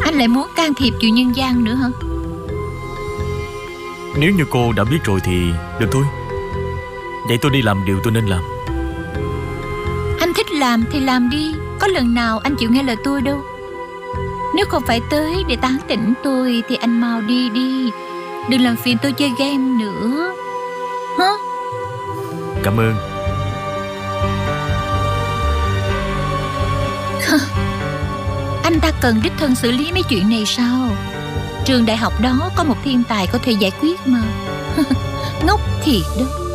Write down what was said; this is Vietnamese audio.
Anh lại muốn can thiệp chuyện nhân gian nữa hả? Nếu như cô đã biết rồi thì được thôi. Vậy tôi đi làm điều tôi nên làm. Anh thích làm thì làm đi. Có lần nào anh chịu nghe lời tôi đâu. Nếu không phải tới để tán tỉnh tôi thì anh mau đi đi. Đừng làm phiền tôi chơi game nữa. Hả? Cảm ơn. Anh ta cần đích thân xử lý mấy chuyện này sao? Trường đại học đó có một thiên tài có thể giải quyết mà. Ngốc thiệt đó.